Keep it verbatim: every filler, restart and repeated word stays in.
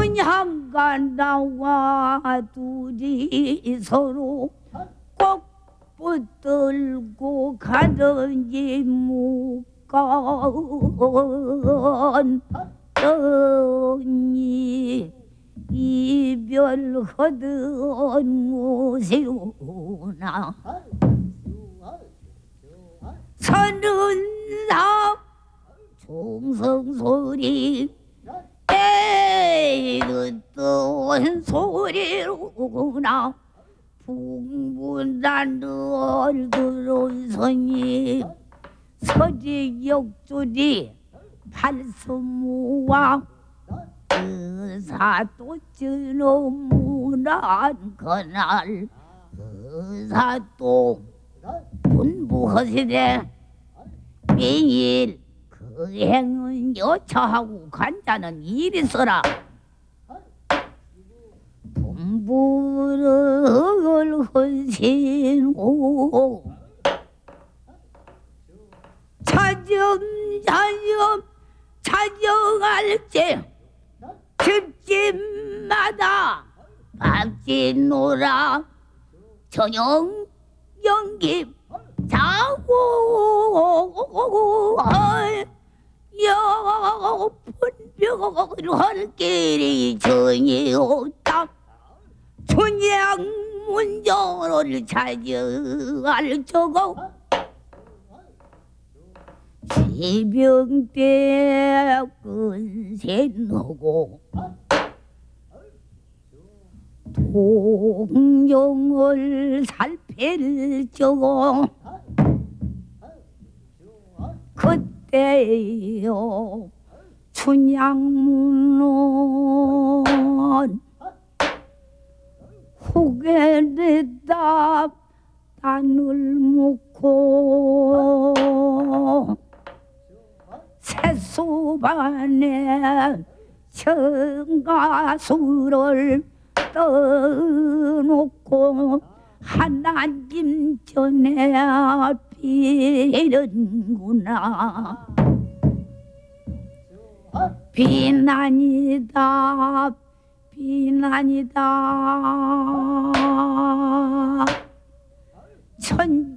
춘향과 나와 둘이 서로 꼭 붙들고 가더니 묶었더니 이별하던 모세우나 서른사 총성소리 에르던 소리로구나 풍문단을 들어서니 서지역줄이 팔수무와 의사도 찌너무난 그날 의사도 분부하시되 매일 그 행은 여차하고 간자는 일이 있어라. 분부를 헌신고 차점차점 차정할지 집집마다 박진노라 저녁 연기 자고 여 분별을 할 길이 전이 없다. 춘향 문정을 찾아갈 적고 시병 때 근세하고 동정을 살필 적고 그때요 춘향문은 후계에다 단을 묶고 새수반에 청가수를 떠놓고 하나님 전에 비는구나. 비난이다 비난이다 천